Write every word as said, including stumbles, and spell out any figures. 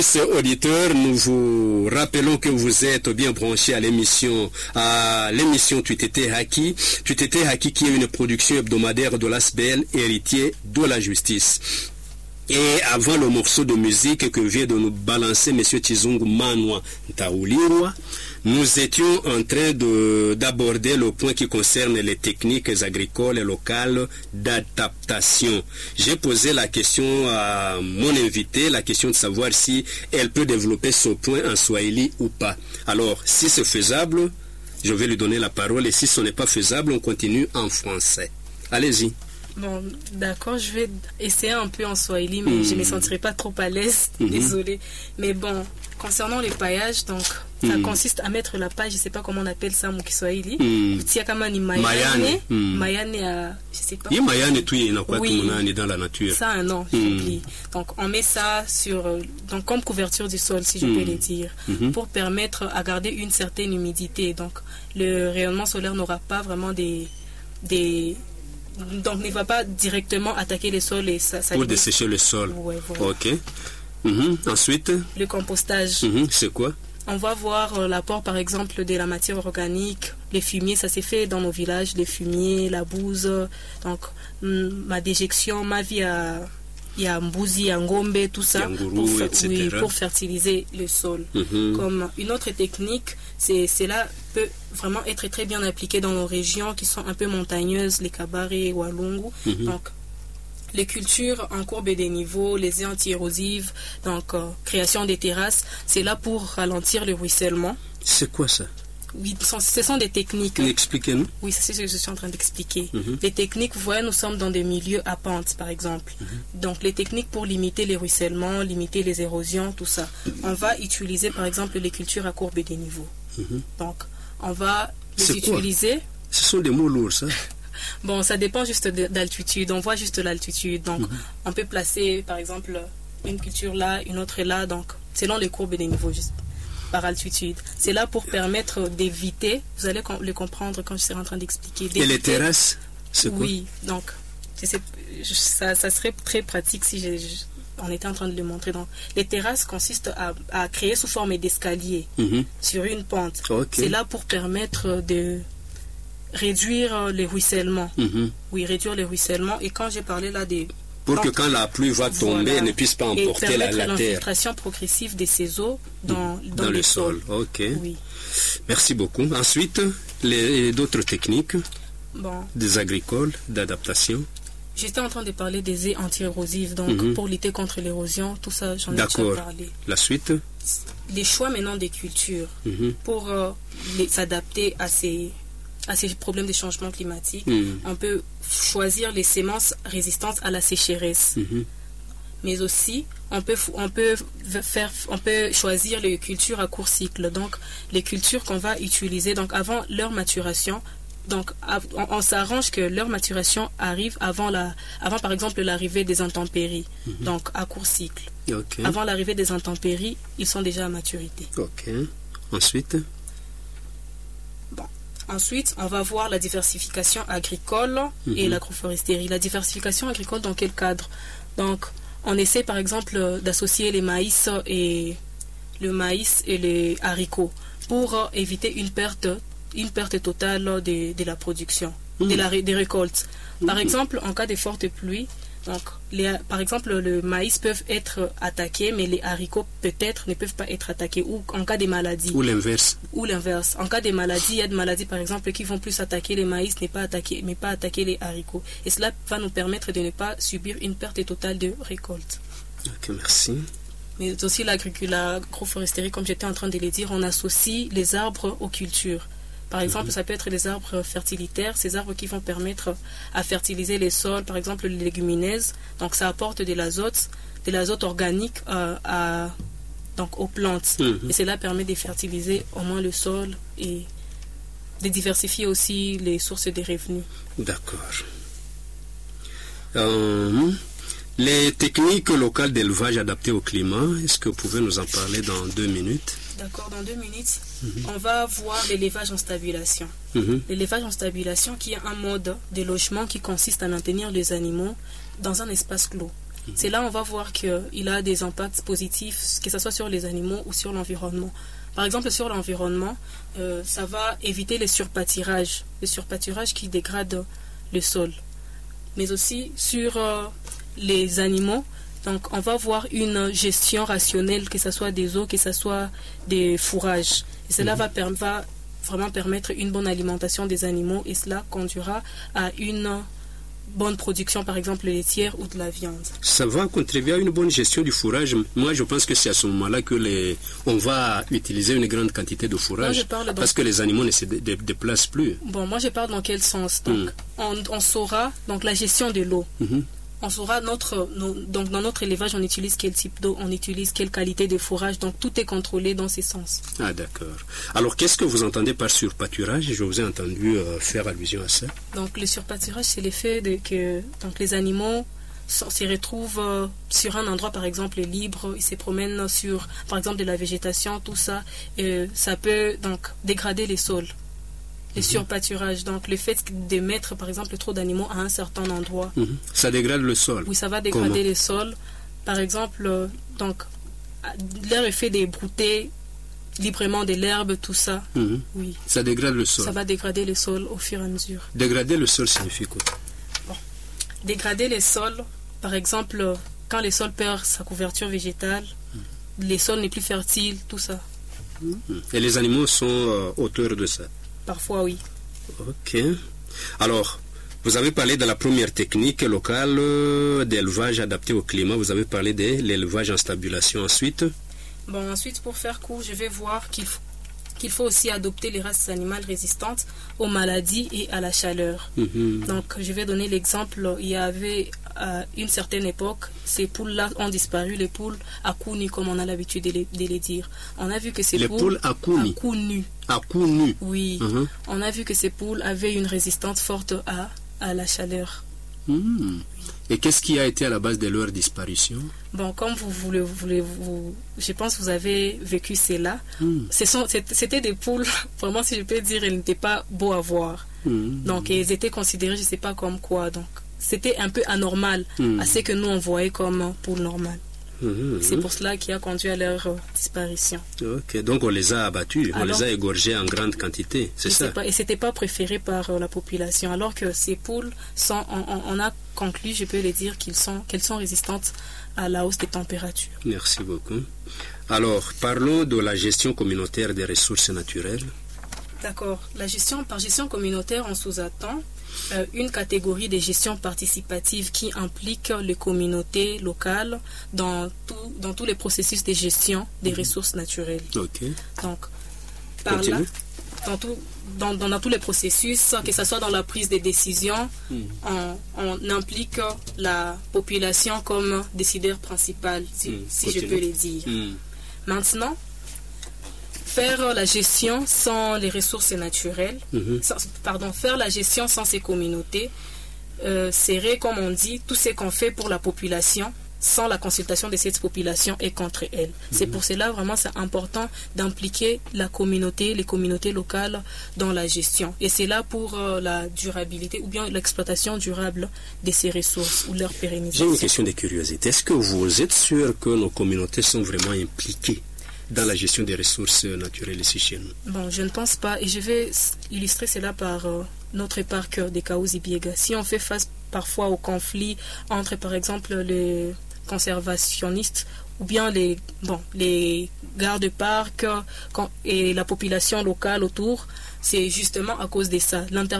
Auditeurs, nous vous rappelons que vous êtes bien branchés à l'émission à l'émission Tu t'étais Haki. Tu t'étais Haki qui est une production hebdomadaire de l'A S B L, héritier de la justice. Et avant le morceau de musique que vient de nous balancer M. Tizungu Manwa Ntaulirwa, nous étions en train de, d'aborder le point qui concerne les techniques agricoles et locales d'adaptation. J'ai posé la question à mon invité, la question de savoir si elle peut développer ce point en swahili ou pas. Alors, si c'est faisable, je vais lui donner la parole, et si ce n'est pas faisable, on continue en français. Allez-y. Bon, d'accord, je vais essayer un peu en swahili, mais mmh. je ne me sentirai pas trop à l'aise, mmh. désolé. Mais bon, concernant le paillage, donc, ça mmh. consiste à mettre la paille, je ne sais pas comment on appelle ça, mon kiswahili. Tia kama ni mayane, mayane à, je sais pas. Il mayane tout il quoi oui. Dans la nature. Ça, non, j'oublie. Donc, on met ça sur, donc, comme couverture du sol, si je mmh. peux le dire, mmh. pour permettre à garder une certaine humidité. Donc, le rayonnement solaire n'aura pas vraiment des, des, donc, ne va pas directement attaquer le sol et ça, ça pour dessécher le sol. Ouais, voilà. Ok. Mm-hmm. Ensuite. Le compostage. Mm-hmm. C'est quoi? On va voir euh, l'apport, par exemple, de la matière organique, les fumiers. Ça s'est fait dans nos villages, les fumiers, la bouse. Donc, ma déjection, ma vie à il y a Mbouzi, Ngombe, tout ça, Yangourou, pour, et cetera. Oui, pour fertiliser le sol. Mm-hmm. Comme une autre technique, c'est cela peut vraiment être très bien appliqué dans nos régions qui sont un peu montagneuses, les Kabare, Walungu. Mm-hmm. Donc, les cultures en courbe des niveaux, les anti-érosives, donc euh, création des terrasses, c'est là pour ralentir le ruissellement. C'est quoi ça? Oui, ce sont des techniques. Expliquez-nous. Oui, c'est ce que je suis en train d'expliquer. Mm-hmm. Les techniques, vous voyez, nous sommes dans des milieux à pente, par exemple. Mm-hmm. Donc, les techniques pour limiter les ruissellements, limiter les érosions, tout ça. On va utiliser, par exemple, les cultures à courbe des niveaux. Mm-hmm. Donc, on va les c'est utiliser. Quoi? Ce sont des mots lourds, ça. Bon, ça dépend juste d'altitude. On voit juste l'altitude. Donc, mm-hmm. on peut placer, par exemple, une culture là, une autre là. Donc, selon les courbes des niveaux, juste par altitude. C'est là pour permettre d'éviter, vous allez le comprendre quand je serai en train d'expliquer. Et les terrasses, c'est quoi? Oui, donc, je sais, ça, ça serait très pratique si je, je, on était en train de le montrer. Donc, les terrasses consistent à, à créer sous forme d'escalier mm-hmm. sur une pente. Okay. C'est là pour permettre de réduire les ruissellements. Mm-hmm. Oui, réduire les ruissellements. Et quand j'ai parlé là des... Pour donc, que quand la pluie va tomber, voilà, elle ne puisse pas emporter la, la terre. L'infiltration progressive de ces eaux dans, mmh. dans, dans le, le sol. sol. Ok. Oui. Merci beaucoup. Ensuite, les, d'autres techniques bon. des agricoles d'adaptation. J'étais en train de parler des haies anti-érosives, donc mmh. pour lutter contre l'érosion, tout ça, j'en ai déjà parlé. La suite? Les choix maintenant des cultures mmh. pour euh, s'adapter à ces... à ces problèmes de changement climatique, mmh. on peut choisir les semences résistantes à la sécheresse. Mmh. Mais aussi, on peut, on, peut faire, on peut choisir les cultures à court cycle. Donc, les cultures qu'on va utiliser donc avant leur maturation. Donc, on, on s'arrange que leur maturation arrive avant, la, avant par exemple, l'arrivée des intempéries. Mmh. Donc, à court cycle. Okay. Avant l'arrivée des intempéries, ils sont déjà à maturité. Ok. Ensuite? Bon. Ensuite, on va voir la diversification agricole mmh. et l'agroforesterie. La diversification agricole, dans quel cadre? Donc, on essaie par exemple d'associer les maïs et le maïs et les haricots pour éviter une perte, une perte totale de, de la production, mmh. de la, des récoltes. Par mmh. exemple, en cas de fortes pluies, donc, les, par exemple, le maïs peuvent être attaqués, mais les haricots peut-être ne peuvent pas être attaqués, ou en cas de maladies. Ou l'inverse. Ou l'inverse. En cas de maladies, il y a des maladies, par exemple, qui vont plus attaquer les maïs, mais pas attaquer, mais pas attaquer les haricots. Et cela va nous permettre de ne pas subir une perte totale de récolte. Ok, merci. Mais aussi l'agroforesterie, comme j'étais en train de le dire, on associe les arbres aux cultures. Par exemple, mmh. ça peut être des arbres fertilitaires, ces arbres qui vont permettre à fertiliser les sols, par exemple les légumineuses. Donc ça apporte de l'azote, de l'azote organique euh, à, donc aux plantes. Mmh. Et cela permet de fertiliser au moins le sol et de diversifier aussi les sources de revenus. D'accord. Euh, les techniques locales d'élevage adaptées au climat, est-ce que vous pouvez nous en parler dans deux minutes? D'accord, dans deux minutes, mmh. on va voir l'élevage en stabulation. Mmh. L'élevage en stabulation qui est un mode de logement qui consiste à maintenir les animaux dans un espace clos. Mmh. C'est là on va voir qu'il a des impacts positifs, que ce soit sur les animaux ou sur l'environnement. Par exemple, sur l'environnement, euh, ça va éviter les surpâturages, les surpâturages qui dégradent le sol. Mais aussi sur euh, les animaux, donc on va voir une gestion rationnelle, que ce soit des eaux, que ce soit des fourrages. Et cela mmh. va, per- va vraiment permettre une bonne alimentation des animaux et cela conduira à une bonne production, par exemple laitière ou de la viande. Ça va contribuer à une bonne gestion du fourrage. Moi, je pense que c'est à ce moment-là que les... on va utiliser une grande quantité de fourrage dans... parce que les animaux ne se dé- dé- déplacent plus. Bon, moi, je parle dans quel sens? Donc, mm. on, on saura donc la gestion de l'eau. Mm-hmm. On saura notre, nos, donc dans notre élevage, on utilise quel type d'eau, on utilise quelle qualité de fourrage, donc tout est contrôlé dans ces sens. Ah d'accord. Alors qu'est-ce que vous entendez par surpâturage? Je vous ai entendu euh, faire allusion à ça. Donc le surpâturage, c'est l'effet de que donc les animaux se retrouvent euh, sur un endroit par exemple libre, ils se promènent sur par exemple de la végétation, tout ça, et ça peut donc dégrader les sols. Les surpâturages, donc le fait de mettre par exemple trop d'animaux à un certain endroit. Mmh. Ça dégrade le sol. Oui, ça va dégrader Comment? les sols. Par exemple, euh, donc leur effet de brouter librement de l'herbe, tout ça. Mmh. Oui. Ça dégrade le sol. Ça va dégrader le sol au fur et à mesure. Dégrader le sol signifie quoi? Bon. Dégrader les sols, par exemple, quand le sol perd sa couverture végétale, mmh. les sols n'est plus fertile, tout ça. Mmh. Et les animaux sont euh, auteurs de ça? Parfois, oui. Ok. Alors, vous avez parlé de la première technique locale euh, d'élevage adapté au climat. Vous avez parlé de l'élevage en stabulation. Ensuite Bon, ensuite, pour faire court, je vais voir qu'il faut, qu'il faut aussi adopter les races animales résistantes aux maladies et à la chaleur. Mm-hmm. Donc, je vais donner l'exemple. Il y avait, à une certaine époque, ces poules-là ont disparu, les poules à cou nu, comme on a l'habitude de les, de les dire. On a vu que ces les poules, poules à cou nu. À cou nu. À cou nu. Oui. Mm-hmm. On a vu que ces poules avaient une résistance forte à, à la chaleur. Mm. Et qu'est-ce qui a été à la base de leur disparition? Bon, comme vous voulez, vous voulez, vous, je pense que vous avez vécu cela. Mm. Ce sont, c'était des poules, vraiment, si je peux dire, elles n'étaient pas beaux à voir. Mm. Donc, elles étaient considérées, je ne sais pas comme quoi. Donc, c'était un peu anormal mm. à ce que nous on voyait comme poules normales. Mmh. C'est pour cela qui a conduit à leur euh, disparition. Ok, donc on les a abattus, alors, on les a égorgés en grande quantité, c'est ça? Pas, et ce n'était pas préféré par euh, la population, alors que ces poules, sont, on, on a conclu, je peux le dire, qu'ils sont, qu'elles sont résistantes à la hausse des températures. Merci beaucoup. Alors, parlons de la gestion communautaire des ressources naturelles. D'accord. La gestion, par gestion communautaire, on sous-attend euh, une catégorie de gestion participative qui implique les communautés locales dans, tout, dans tous les processus de gestion des mmh. ressources naturelles. Okay. Donc, par Continue. là, dans, tout, dans, dans, dans tous les processus, que ce soit dans la prise des décisions, mmh. on, on implique la population comme décideur principal, si, mmh. si je peux le dire. Mmh. Maintenant, faire la gestion sans les ressources naturelles, mm-hmm. sans, pardon, faire la gestion sans ces communautés, euh, serait, comme on dit, tout ce qu'on fait pour la population, sans la consultation de cette population et contre elle. Mm-hmm. C'est pour cela, vraiment, c'est important d'impliquer la communauté, les communautés locales dans la gestion. Et c'est là pour euh, la durabilité ou bien l'exploitation durable de ces ressources ou leur pérennisation. J'ai une question de curiosité. Est-ce que vous êtes sûr que nos communautés sont vraiment impliquées dans la gestion des ressources naturelles ici chez nous? Bon, je ne pense pas. Et je vais illustrer cela par euh, notre parc des Kaouzi-Biega. Si on fait face parfois au conflit entre, par exemple, les conservationnistes ou bien les, bon, les gardes-parcs et la population locale autour, c'est justement à cause de ça. L'inter